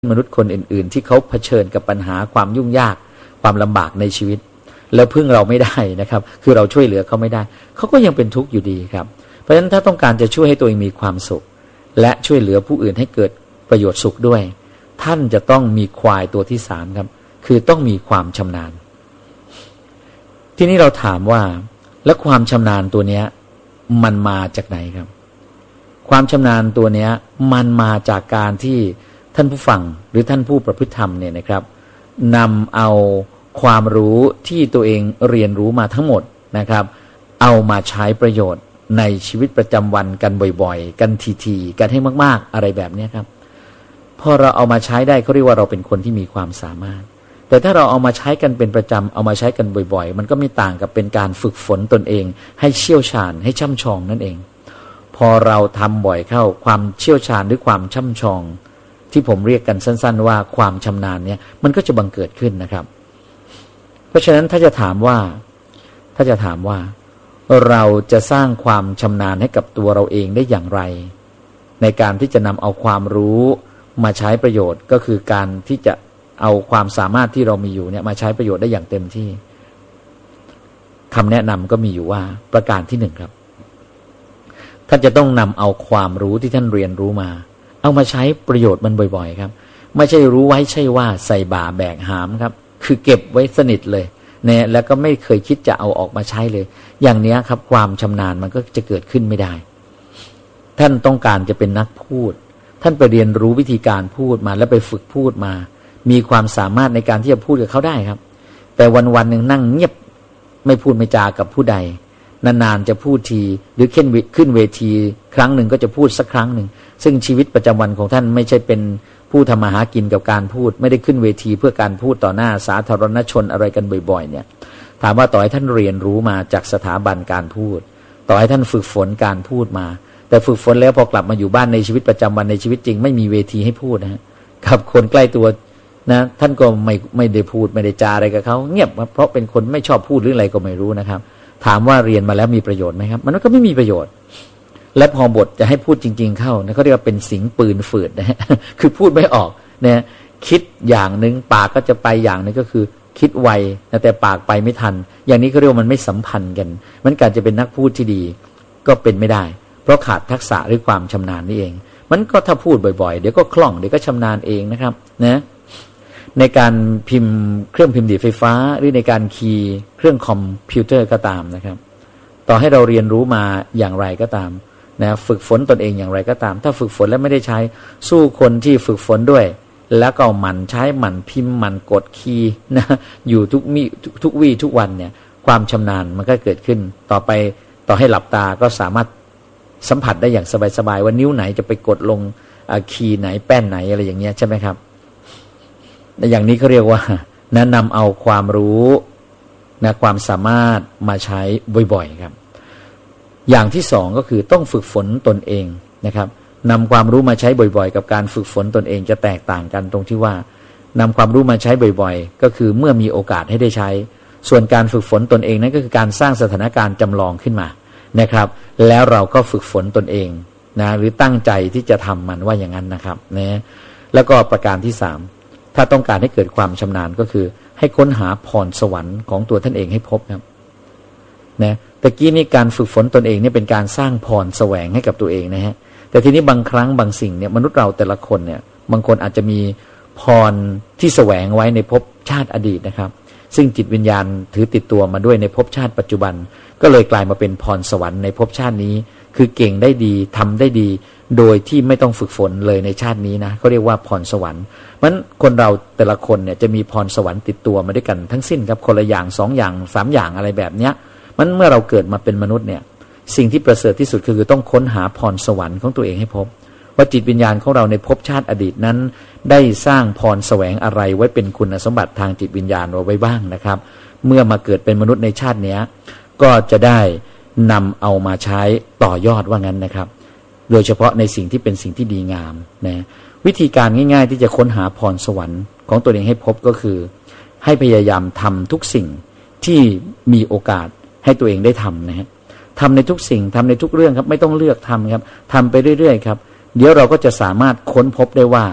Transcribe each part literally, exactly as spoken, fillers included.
มนุษย์คนอื่นๆที่เขาเผชิญกับปัญหาความยุ่งยากความลำบากในชีวิตแล้วพึ่งเราไม่ได้นะครับคือเราช่วยเหลือเขาไม่ได้เขาก็ยังเป็นทุกข์อยู่ดีครับเพราะฉะนั้นถ้าต้องการจะช่วยให้ตัวเองมีความสุขและช่วยเหลือผู้อื่นให้เกิดประโยชน์สุขด้วยท่านจะต้องมีควายตัวที่สามครับคือต้องมีความชำนาญทีนี้เราถามว่าแล้วความชำนาญตัวเนี้ยมันมาจากไหนครับความชำนาญตัวเนี้ยมันมาจากการที่ท่านผู้ฟังหรือท่านผู้ประพฤติธรรมเนี่ยนะครับนำเอาความรู้ที่ตัวเองเรียนรู้มาทั้งหมดนะครับเอามาใช้ประโยชน์ในชีวิตประจำวันกันบ่อยๆกันทีๆกันให้มากๆอะไรแบบนี้ครับพอเราเอามาใช้ได้เขาเรียกว่าเราเป็นคนที่มีความสามารถแต่ถ้าเราเอามาใช้กันเป็นประจำเอามาใช้กันบ่อยๆมันก็ไม่ต่างกับเป็นการฝึกฝนตนเองให้เชี่ยวชาญให้ช่ำชองนั่นเองพอเราทำบ่อยเข้าความเชี่ยวชาญหรือความช่ำชองที่ผมเรียกกันสั้นๆว่าความชำนาญเนี่ยมันก็จะบังเกิดขึ้นนะครับเพราะฉะนั้นถ้าจะถามว่าถ้าจะถามว่าเราจะสร้างความชำนาญให้กับตัวเราเองได้อย่างไรในการที่จะนำเอาความรู้มาใช้ประโยชน์ก็คือการที่จะเอาความสามารถที่เรามีอยู่เนี่ยมาใช้ประโยชน์ได้อย่างเต็มที่คำแนะนำก็มีอยู่ว่าประการที่หนึ่งครับท่านจะต้องนำเอาความรู้ที่ท่านเรียนรู้มาเอามาใช้ประโยชน์มันบ่อยๆครับไม่ใช่รู้ไว้ใช่ว่าใส่บ่าแบกหามครับคือเก็บไว้สนิทเลยเนี่ยแล้วก็ไม่เคยคิดจะเอาออกมาใช้เลยอย่างนี้ครับความชำนาญมันก็จะเกิดขึ้นไม่ได้ท่านต้องการจะเป็นนักพูดท่านไปเรียนรู้วิธีการพูดมาแล้วไปฝึกพูดมามีความสามารถในการที่จะพูดกับเขาได้ครับแต่วันๆหนึ่งนั่งเงียบไม่พูดไม่จากับผู้ใดนานๆจะพูดทีหรือขึ้นขึ้นเวทีครั้งหนึ่งก็จะพูดสักครั้งหนึ่งซึ่งชีวิตประจำวันของท่านไม่ใช่เป็นผู้ทำมาหากินกับการพูดไม่ได้ขึ้นเวทีเพื่อการพูดต่อหน้าสาธารณชนอะไรกันบ่อยๆเนี่ยถามว่าต่อให้ท่านเรียนรู้มาจากสถาบันการพูดต่อให้ท่านฝึกฝนการพูดมาแต่ฝึกฝนแล้วพอกลับมาอยู่บ้านในชีวิตประจำวันในชีวิตจริงไม่มีเวทีให้พูดนะฮะกับคนใกล้ตัวนะท่านก็ไม่ไม่ได้พูดไม่ได้จาอะไรกับเขาเงียบเพราะเป็นคนไม่ชอบพูดหรืออะไรก็ไม่รู้นะครับถามว่าเรียนมาแล้วมีประโยชน์ไหมครับมันก็ไม่มีประโยชน์และพอบทจะให้พูดจริงๆเข้านะเขาเรียกว่าเป็นสิงปืนฝืดนะฮะคือพูดไม่ออกนะคิดอย่างนึงปากก็จะไปอย่างนึงก็คือคิดไวนะแต่ปากไปไม่ทันอย่างนี้เขาเรียกว่ามันไม่สัมพันธ์กันมันการจะเป็นนักพูดที่ดีก็เป็นไม่ได้เพราะขาดทักษะหรือความชำนาญนี่เองมันก็ถ้าพูดบ่อยๆเดี๋ยวก็คล่องเดี๋ยวก็ชำนาญเองนะครับนะในการพิมพ์เครื่องพิมพ์ดีดไฟฟ้าหรือในการคีย์เครื่องคอมพิวเตอร์ก็ตามนะครับต่อให้เราเรียนรู้มาอย่างไรก็ตามนะฝึกฝนตนเองอย่างไรก็ตามถ้าฝึกฝนแล้วไม่ได้ใช้สู้คนที่ฝึกฝนด้วยแล้วก็หมั่นใช้หมั่นพิมพ์หมั่นกดคีย์นะอยู่ทุกมีทุกวี่ทุกวันเนี่ยความชำนาญมันก็เกิดขึ้นต่อไปต่อให้หลับตาก็สามารถสัมผัสได้อย่างสบายๆว่านิ้วไหนจะไปกดลงคีย์ไหนแป้นไหนอะไรอย่างเงี้ยใช่ไหมครับอย่างนี้เขาเรียกว่านะนำเอาความรู้นะความสามารถมาใช้บ่อยๆครับอย่างที่สองก็คือต้องฝึกฝนตนเองนะครับนำความรู้มาใช้บ่อยๆกับการฝึกฝนตนเองจะแตกต่างกันตรงที่ว่านำความรู้มาใช้บ่อยๆก็คือเมื่อมีโอกาสให้ได้ใช้ส่วนการฝึกฝนตนเองนั่นก็คือการสร้างสถานการณ์จำลองขึ้นมานะครับแล้วเราก็ฝึกฝนตนเองนะหรือตั้งใจที่จะทำมันว่าอย่างนั้นนะครับนะแล้วก็ประการที่สามถ้าต้องการให้เกิดความชำนาญก็คือให้ค้นหาพรสวรรค์ของตัวท่านเองให้พบครับนะตะกี้นี่การฝึกฝนตนเองเนี่ยเป็นการสร้างพรแสวงให้กับตัวเองนะฮะแต่ทีนี้บางครั้งบางสิ่งเนี่ยมนุษย์เราแต่ละคนเนี่ยบางคนอาจจะมีพรที่แสวงไว้ในภพชาติอดีตนะครับซึ่งจิตวิญญาณถือติดตัวมาด้วยในภพชาติปัจจุบันก็เลยกลายมาเป็นพรสวรรค์ในภพชาตินี้คือเก่งได้ดีทำได้ดีโดยที่ไม่ต้องฝึกฝนเลยในชาตินี้นะเขาเรียกว่าพรสวรรค์มันคนเราแต่ละคนเนี่ยจะมีพรสวรรค์ติดตัวมาด้วยกันทั้งสิ้นครับคนละอย่างสองอย่างสามอย่างอะไรแบบเนี้ยมันเมื่อเราเกิดมาเป็นมนุษย์เนี่ยสิ่งที่ประเสริฐที่สุดคือต้องค้นหาพรสวรรค์ของตัวเองให้พบว่าจิตวิญญาณของเราในภพชาติอดีตนั้นได้สร้างพรแสวงอะไรไว้เป็นคุณสมบัติทางจิตวิญญาณไว้บ้างนะครับเมื่อมาเกิดเป็นมนุษย์ในชาตินี้ก็จะได้นำเอามาใช้ต่อยอดว่างั้นนะครับโดยเฉพาะในสิ่งที่เป็นสิ่งที่ดีงามนะวิธีการง่ายๆที่จะค้นหาพรสวรรค์ของตัวเองให้พบก็คือให้พยายามทำทุกสิ่งที่มีโอกาสให้ตัวเองได้ทำนะฮะทำในทุกสิ่งทำในทุกเรื่องครับไม่ต้องเลือกทำครับทำไปเรื่อยๆครับเดี๋ยวเราก็จะสามารถค้นพบได้ว่า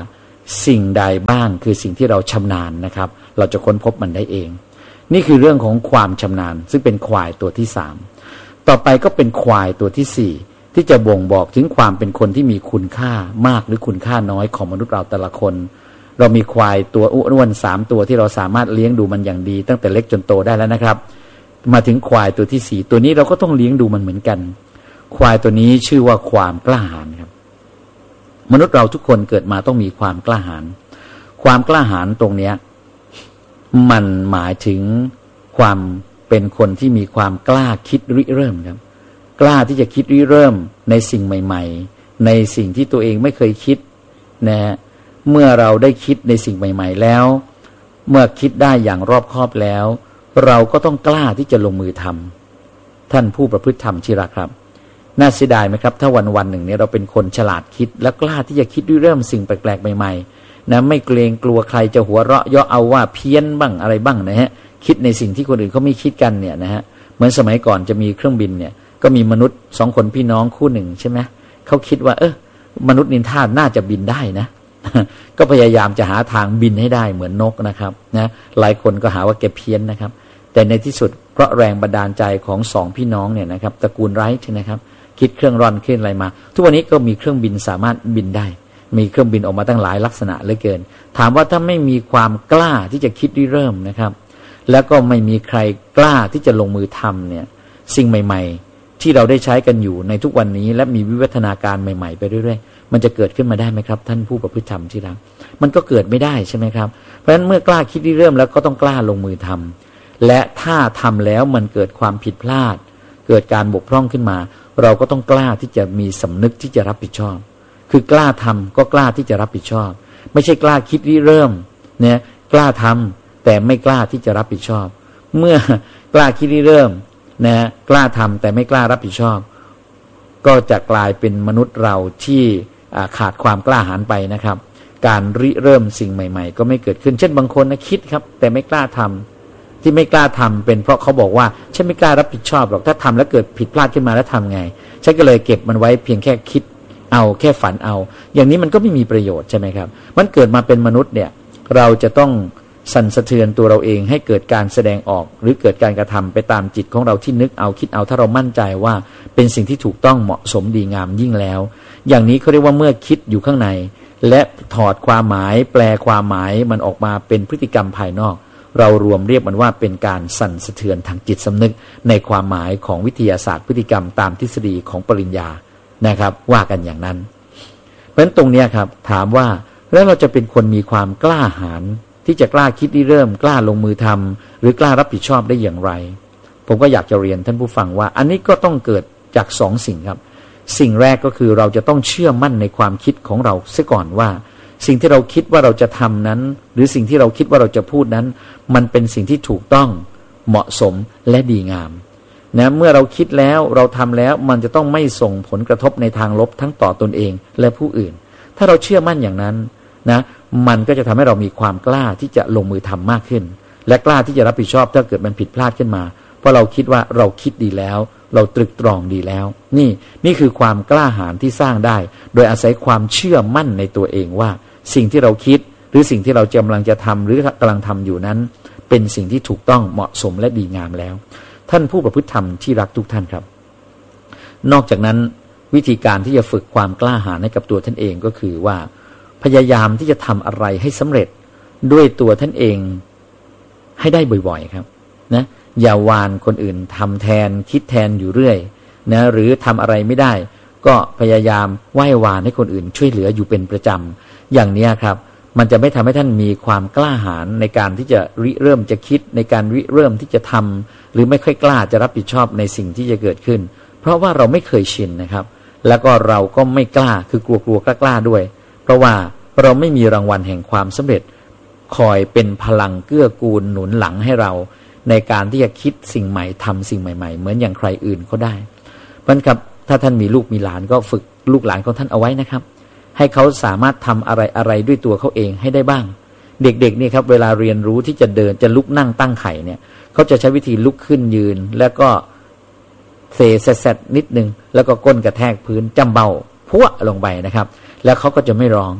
สิ่งใดบ้างคือสิ่งที่เราชำนาญนะครับเราจะค้นพบมันได้เองนี่คือเรื่องของความชำนาญซึ่งเป็นควายตัวที่สามต่อไปก็เป็นควายตัวที่สี่ที่จะบ่งบอกถึงความเป็นคนที่มีคุณค่ามากหรือคุณค่าน้อยของมนุษย์เราแต่ละคนเรามีควายตัวอ้วนๆสามตัวที่เราสามารถเลี้ยงดูมันอย่างดีตั้งแต่เล็กจนโตได้แล้วนะครับมาถึงควายตัวที่สี่ตัวนี้เราก็ต้องเลี้ยงดูมันเหมือนกันควายตัวนี้ชื่อว่าความกล้าหาญครับมนุษย์เราทุกคนเกิดมาต้องมีความกล้าหาญความกล้าหาญตรงเนี้ยมันหมายถึงความเป็นคนที่มีความกล้าคิดริเริ่มครับกล้าที่จะคิดริเริ่มในสิ่งใหม่ๆในสิ่งที่ตัวเองไม่เคยคิดนะเมื่อเราได้คิดในสิ่งใหม่ๆแล้วเมื่อคิดได้อย่างรอบคอบแล้วเราก็ต้องกล้าที่จะลงมือทำท่านผู้ประพฤติธรรมที่รักครับน่าเสียดายไหมครับถ้าวันวันหนึ่งเนี่ยเราเป็นคนฉลาดคิดและกล้าที่จะคิดริเริ่มสิ่งแปลกๆใหม่ๆนะไม่เกรงกลัวใครจะหัวเราะเยาะเอาว่าเพี้ยนบ้างอะไรบ้างนะฮะคิดในสิ่งที่คนอื่นเขาไม่คิดกันเนี่ยนะฮะเหมือนสมัยก่อนจะมีเครื่องบินเนี่ยก็มีมนุษย์สองคนพี่น้องคู่หนึ่งใช่ไหมเขาคิดว่าเออมนุษย์นินทาน่าจะบินได้นะ ก็พยายามจะหาทางบินให้ได้เหมือนนกนะครับนะหลายคนก็หาว่าแกเพี้ยนนะครับแต่ในที่สุดเพราะแรงบันดาลใจของสองพี่น้องเนี่ยนะครับตระกูลไรท์นะครับคิดเครื่องร่อนขึ้นอะไรมาทุกวันนี้ก็มีเครื่องบินสามารถบินได้มีเครื่องบินออกมาตั้งหลายลักษณะเหลือเกินถามว่าถ้าไม่มีความกล้าที่จะคิดริเริ่มนะครับแล้วก็ไม่มีใครกล้าที่จะลงมือทำเนี่ยสิ่งใหม่ๆที่เราได้ใช้กันอยู่ในทุกวันนี้และมีวิวัฒนาการใหม่ๆไปเรื่อยๆมันจะเกิดขึ้นมาได้ไหมครับท่านผู้ประพฤติธรรมที่รักมันก็เกิดไม่ได้ใช่ไหมครับเพราะฉะนั้นเมื่อกล้าคิดริเริ่มแล้วก็ต้องกล้าลงมือทำและถ้าทำแล้วมันเกิดความผิดพลาดเกิดการบกพร่องขึ้นมาเราก็ต้องกล้าที่จะมีสำนึกที่จะรับผิดชอบคือกล้าทำก็กล้าที่จะรับผิดชอบไม่ใช่กล้าคิดริเริ่มเนี่ยกล้าทำแต่ไม่กล้าที่จะรับผิดชอบเมื่อกล้าคิดริเริ่มนะกล้าทำแต่ไม่กล้ารับผิดชอบก็จะกลายเป็นมนุษย์เราที่ขาดความกล้าหาญไปนะครับการริเริ่มสิ่งใหม่ๆก็ไม่เกิดขึ้นเช่นบางคนนะคิดครับแต่ไม่กล้าทำที่ไม่กล้าทำเป็นเพราะเขาบอกว่าฉันไม่กล้ารับผิดชอบหรอกถ้าทำแล้วเกิดผิดพลาดขึ้นมาแล้วทำไงฉันก็เลยเก็บมันไว้เพียงแค่คิดเอาแค่ฝันเอาอย่างนี้มันก็ไม่มีประโยชน์ใช่ไหมครับมันเกิดมาเป็นมนุษย์เนี่ยเราจะต้องสั่นสะเทือนตัวเราเองให้เกิดการแสดงออกหรือเกิดการกระทำไปตามจิตของเราที่นึกเอาคิดเอาถ้าเรามั่นใจว่าเป็นสิ่งที่ถูกต้องเหมาะสมดีงามยิ่งแล้วอย่างนี้เขาเรียกว่าเมื่อคิดอยู่ข้างในและถอดความหมายแปลความหมายมันออกมาเป็นพฤติกรรมภายนอกเรารวมเรียกมันว่าเป็นการสั่นสะเทือนทางจิตสำนึกในความหมายของวิทยาศาสตร์พฤติกรรมตามทฤษฎีของปริญญานะครับว่ากันอย่างนั้นเพราะฉะนั้นตรงนี้ครับถามว่าแล้วเราจะเป็นคนมีความกล้าหาญที่จะกล้าคิดริเริ่มกล้าลงมือทำหรือกล้ารับผิดชอบได้อย่างไรผมก็อยากจะเรียนท่านผู้ฟังว่าอันนี้ก็ต้องเกิดจากสองสิ่งครับสิ่งแรกก็คือเราจะต้องเชื่อมั่นในความคิดของเราเสียก่อนว่าสิ่งที่เราคิดว่าเราจะทำนั้นหรือสิ่งที่เราคิดว่าเราจะพูดนั้นมันเป็นสิ่งที่ถูกต้องเหมาะสมและดีงามนะเมื่อเราคิดแล้วเราทำแล้วมันจะต้องไม่ส่งผลกระทบในทางลบทั้งต่อตนเองและผู้อื่นถ้าเราเชื่อมั่นอย่างนั้นนะมันก็จะทำให้เรามีความกล้าที่จะลงมือทำมากขึ้นและกล้าที่จะรับผิดชอบถ้าเกิดมันผิดพลาดขึ้นมาเพราะเราคิดว่าเราคิดดีแล้วเราตรึกตรองดีแล้วนี่นี่คือความกล้าหาญที่สร้างได้โดยอาศัยความเชื่อมั่นในตัวเองว่าสิ่งที่เราคิดหรือสิ่งที่เรากำลังจะทำหรือกำลังทำอยู่นั้นเป็นสิ่งที่ถูกต้องเหมาะสมและดีงามแล้วท่านผู้ประพฤติธรรมที่รักทุกท่านครับนอกจากนั้นวิธีการที่จะฝึกความกล้าหาญให้กับตัวท่านเองก็คือว่าพยายามที่จะทำอะไรให้สำเร็จด้วยตัวท่านเองให้ได้บ่อยๆครับนะอย่าวานคนอื่นทำแทนคิดแทนอยู่เรื่อยนะหรือทำอะไรไม่ได้ก็พยายามไหว้วานให้คนอื่นช่วยเหลืออยู่เป็นประจำอย่างนี้ครับมันจะไม่ทำให้ท่านมีความกล้าหาญในการที่จะริเริ่มจะคิดในการริเริ่มที่จะทำหรือไม่ค่อยกล้าจะรับผิดชอบในสิ่งที่จะเกิดขึ้นเพราะว่าเราไม่เคยชินนะครับแล้วก็เราก็ไม่กล้าคือกลัวๆกล้าๆด้วยเพราะว่าเราไม่มีรางวัลแห่งความสำเร็จคอยเป็นพลังเกื้อกูลหนุนหลังให้เราในการที่จะคิดสิ่งใหม่ทำสิ่งใหม่ๆเหมือนอย่างใครอื่นก็ได้เพราะฉะนั้นครับถ้าท่านมีลูกมีหลานก็ฝึกลูกหลานของท่านเอาไว้นะครับให้เขาสามารถทำอะไรอะไรด้วยตัวเขาเองให้ได้บ้างเด็กๆนี่ครับเวลาเรียนรู้ที่จะเดินจะลุกนั่งตั้งไข่เนี่ยเขาจะใช้วิธีลุกขึ้นยืนแล้วก็เซแซดนิดนึงแล้วก็ก้นกระแทกพื้นจำเบาพัวลงไปนะครับแล้วเขาก็จะไม่ร้องครับ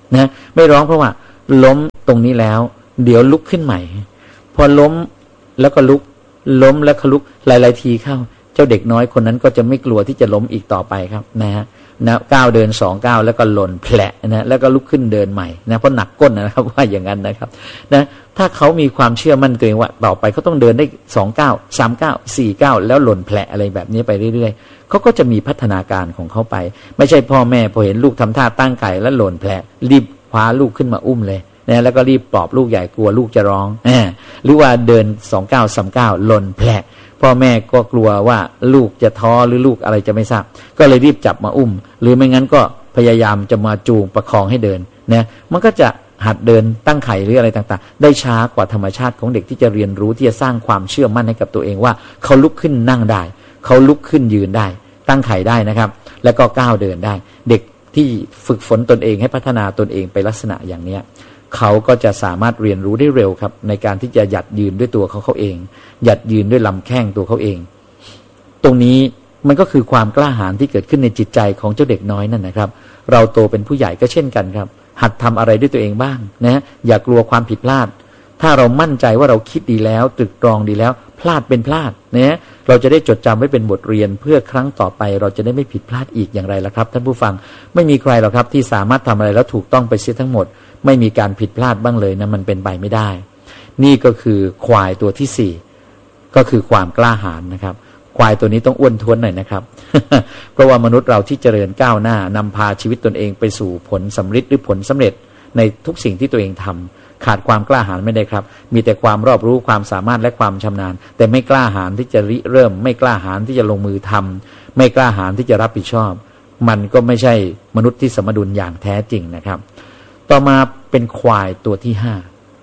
นะไม่ร้องเพราะว่าล้มตรงนี้แล้วเดี๋ยวลุกขึ้นใหม่พอล้มแล้วก็ลุกล้มแล้วก็ลุกหลายๆทีเข้าเจ้าเด็กน้อยคนนั้นก็จะไม่กลัวที่จะล้มอีกต่อไปครับนะฮะนะก้าวเดินสองก้าวแล้วก็หล่นแผลนะแล้วก็ลุกขึ้นเดินใหม่นะเพราะหนักก้นนะครับว่าอย่างนั้นนะครับนะถ้าเขามีความเชื่อมั่นตัวเองว่าต่อไปเขาต้องเดินได้สองก้าวสามก้าวสี่ก้าวแล้วหล่นแผลอะไรแบบนี้ไปเรื่อยๆเขาก็จะมีพัฒนาการของเขาไปไม่ใช่พ่อแม่พอเห็นลูกทำท่าตั้งไข่แล้วหล่นแผลรีบคว้าลูกขึ้นมาอุ้มเลยนะแล้วก็รีบปลอบลูกใหญ่กลัวลูกจะร้องหรือว่าเดินสองก้าวสามก้าวหล่นแผลพ่อแม่ก็กลัวว่าลูกจะท้อหรือลูกอะไรจะไม่ทราบก็เลยรีบจับมาอุ้มหรือไม่งั้นก็พยายามจะมาจูงประคองให้เดินนะมันก็จะหัดเดินตั้งไข่หรืออะไรต่างๆได้ช้ากว่าธรรมชาติของเด็กที่จะเรียนรู้ที่จะสร้างความเชื่อมั่นให้กับตัวเองว่าเขาลุกขึ้นนั่งได้เขาลุกขึ้นยืนได้ตั้งไข่ได้นะครับแล้วก็ก้าวเดินได้เด็กที่ฝึกฝนตนเองให้พัฒนาตนเองไปลักษณะอย่างนี้เขาก็จะสามารถเรียนรู้ได้เร็วครับในการที่จะหยัดยืนด้วยตัวเขาเขาเองหยัดยืนด้วยลำแข้งตัวเขาเองตรงนี้มันก็คือความกล้าหาญที่เกิดขึ้นในจิตใจของเจ้าเด็กน้อยนั่นนะครับเราโตเป็นผู้ใหญ่ก็เช่นกันครับหัดทำอะไรด้วยตัวเองบ้างนะอย่ากลัวความผิดพลาดถ้าเรามั่นใจว่าเราคิดดีแล้วตรึกตรองดีแล้วพลาดเป็นพลาดนะเราจะได้จดจำไว้เป็นบทเรียนเพื่อครั้งต่อไปเราจะได้ไม่ผิดพลาดอีกอย่างไรล่ะครับท่านผู้ฟังไม่มีใครหรอกครับที่สามารถทำอะไรแล้วถูกต้องไปเสียทั้งหมดไม่มีการผิดพลาดบ้างเลยนะมันเป็นไปไม่ได้นี่ก็คือควายตัวที่สี่ก็คือความกล้าหาญนะครับควายตัวนี้ต้องอ้วนท้วนหน่อยนะครับ เพราะว่ามนุษย์เราที่เจริญก้าวหน้านำพาชีวิตตนเองไปสู่ผลสำเร็จหรือผลสำเร็จในทุกสิ่งที่ตัวเองทำขาดความกล้าหาญไม่ได้ครับมีแต่ความรอบรู้ความสามารถและความชำนาญแต่ไม่กล้าหาญที่จะริเริ่มไม่กล้าหาญที่จะลงมือทำไม่กล้าหาญที่จะรับผิดชอบมันก็ไม่ใช่มนุษย์ที่สมดุลอย่างแท้จริงนะครับต่อมาเป็นควายตัวที่ห้า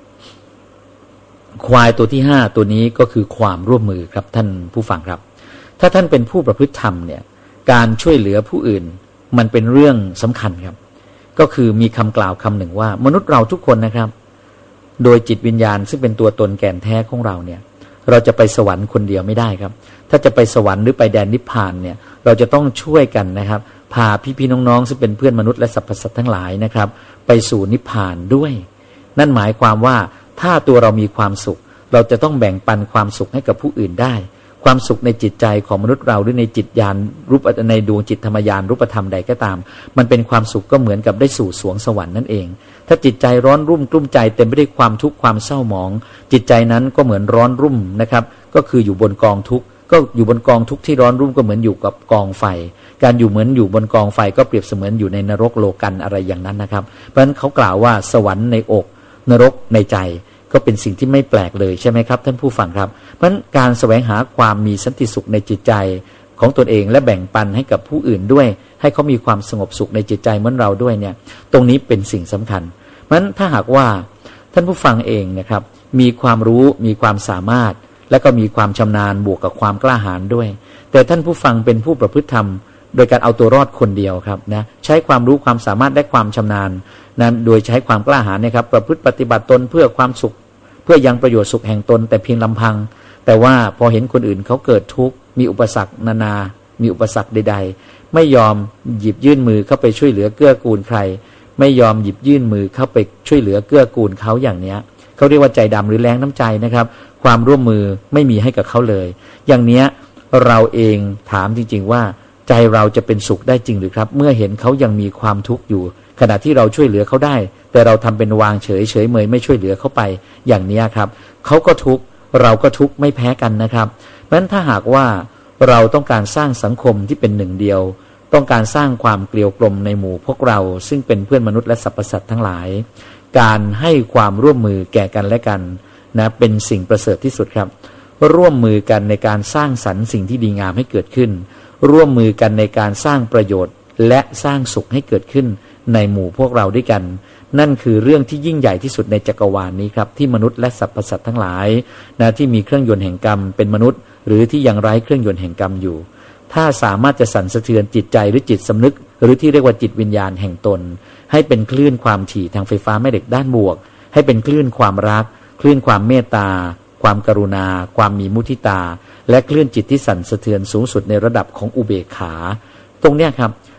ควายตัวที่ห้าตัวนี้ก็คือความร่วมมือครับท่านผู้ฟังครับถ้าท่านเป็นผู้ประพฤติธรรมเนี่ยการช่วยเหลือผู้อื่นมันเป็นเรื่องสำคัญครับก็คือมีคำกล่าวคำหนึ่งว่ามนุษย์เราทุกคนนะครับโดยจิตวิญญาณซึ่งเป็นตัวตนแก่นแท้ของเราเนี่ยเราจะไปสวรรค์คนเดียวไม่ได้ครับถ้าจะไปสวรรค์หรือไปแดนนิพพานเนี่ยเราจะต้องช่วยกันนะครับพาพี่ๆน้องๆซึ่งเป็นเพื่อนมนุษย์และสรรพสัตว์ทั้งหลายนะครับไปสู่นิพพานด้วยนั่นหมายความว่าถ้าตัวเรามีความสุขเราจะต้องแบ่งปันความสุขให้กับผู้อื่นได้ความสุขในจิตใจของมนุษย์เราหรือในจิตญาณรูปในดวงจิตธรรมญาณรูปธรรมใดก็ตามมันเป็นความสุขก็เหมือนกับได้สู่สวงสวรรค์นั่นเองถ้าจิตใจร้อนรุ่มกลุ้มใจเต็มไปด้วยความทุกข์ความเศร้าหมองจิตใจนั้นก็เหมือนร้อนรุ่มนะครับก็คืออยู่บนกองทุกข์ก็อยู่บนกองทุกข์ที่ร้อนรุ่มก็เหมือนอยู่กับกองไฟการอยู่เหมือนอยู่บนกองไฟก็เปรียบเสมือนอยู่ในนรกโลกันอะไรอย่างนั้นนะครับเพราะฉะนั้นเขากล่าวว่าสวรรค์ในอกนรกในใจก็เป็นสิ่งที่ไม่แปลกเลยใช่ไหมครับท่านผู้ฟังครับเพราะฉะนั้นการแสวงหาความมีสันติสุขในจิตใจของตนเองและแบ่งปันให้กับผู้อื่นด้วยให้เขามีความสงบสุขในจิตใจเหมือนเราด้วยเนี่ยตรงนี้เป็นสิ่งสำคัญเพราะฉะนั้นถ้าหากว่าท่านผู้ฟังเองนะครับมีความรู้มีความสามารถและก็มีความชำนาญบวกกับความกล้าหาญด้วยแต่ท่านผู้ฟังเป็นผู้ประพฤติธรรมโดยการเอาตัวรอดคนเดียวครับนะใช้ความรู้ความสามารถและความชำนาญนั้นโดยใช้ความกล้าหาญนะครับประพฤติปฏิบัติตนเพื่อความสุขเพื่อยังประโยชน์สุขแห่งตนแต่เพียงลำพังแต่ว่าพอเห็นคนอื่นเขาเกิดทุกข์มีอุปสรรคนานามีอุปสรรคใดๆไม่ยอมหยิบยื่นมือเข้าไปช่วยเหลือเกื้อกูลใครไม่ยอมหยิบยื่นมือเข้าไปช่วยเหลือเกื้อกูลเขาอย่างเนี้ยเขาเรียกว่าใจดำหรือแรงน้ำใจนะครับความร่วมมือไม่มีให้กับเขาเลยอย่างเนี้ยเราเองถามจริงๆว่าใจเราจะเป็นสุขได้จริงหรือครับเมื่อเห็นเขายังมีความทุกข์อยู่ขณะที่เราช่วยเหลือเขาได้แต่เราทำเป็นวางเฉยเฉยเมยไม่ช่วยเหลือเขาไปอย่างนี้ครับเขาก็ทุกข์เราก็ทุกข์ไม่แพ้กันนะครับเพราะฉะนั้นถ้าหากว่าเราต้องการสร้างสังคมที่เป็นหนึ่งเดียวต้องการสร้างความเกลียวกลมในหมู่พวกเราซึ่งเป็นเพื่อนมนุษย์และสรรพสัตว์ทั้งหลายการให้ความร่วมมือแก่กันและกันนะเป็นสิ่งประเสริฐที่สุดครับร่วมมือกันในการสร้างสรรค์สิ่งที่ดีงามให้เกิดขึ้นร่วมมือกันในการสร้างประโยชน์และสร้างสุขให้เกิดขึ้นในหมู่พวกเราด้วยกันนั่นคือเรื่องที่ยิ่งใหญ่ที่สุดในจักรวาลนี้ครับที่มนุษย์และสรรพสัตว์ทั้งหลายนะที่มีเครื่องยนต์แห่งกรรมเป็นมนุษย์หรือที่ยังไร้เครื่องยนต์แห่งกรรมอยู่ถ้าสามารถจะสั่นสะเทือนจิตใจหรือจิตสำนึกหรือที่เรียกว่าจิตวิญญาณแห่งตนให้เป็นคลื่นความถี่ทางไฟฟ้าแม่เหล็กด้านบวกให้เป็นคลื่นความรักคลื่นความเมตตาความกรุณาความมีมุทิตาและคลื่นจิตที่สั่นสะเทือนสูงสุดในระดับของอุเบกขาตรงเนี้ยครับ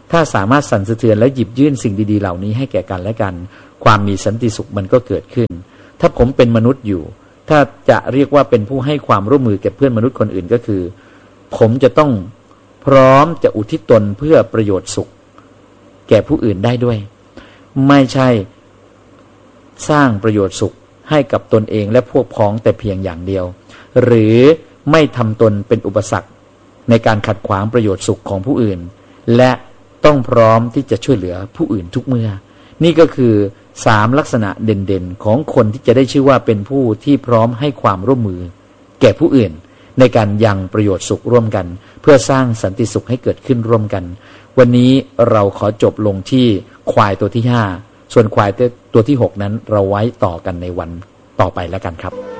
ถ้าสามารถสั่นสะเทือนและหยิบยื่นสิ่งดีๆเหล่านี้ให้แก่กันและกันความมีสันติสุขมันก็เกิดขึ้นถ้าผมเป็นมนุษย์อยู่ถ้าจะเรียกว่าเป็นผู้ให้ความร่วมมือแก่เพื่อนมนุษย์คนอื่นก็คือผมจะต้องพร้อมจะอุทิศตนเพื่อประโยชน์สุขแก่ผู้อื่นได้ด้วยไม่ใช่สร้างประโยชน์สุขให้กับตนเองและพวกพ้องแต่เพียงอย่างเดียวหรือไม่ทำตนเป็นอุปสรรคในการขัดขวางประโยชน์สุขของผู้อื่นและต้องพร้อมที่จะช่วยเหลือผู้อื่นทุกเมื่อนี่ก็คือสามลักษณะเด่นๆของคนที่จะได้ชื่อว่าเป็นผู้ที่พร้อมให้ความร่วมมือแก่ผู้อื่นในการยังประโยชน์สุขร่วมกันเพื่อสร้างสันติสุขให้เกิดขึ้นร่วมกันวันนี้เราขอจบลงที่ควายตัวที่ห้าส่วนควายตัวที่หกนั้นเราไว้ต่อกันในวันต่อไปแล้วกันครับ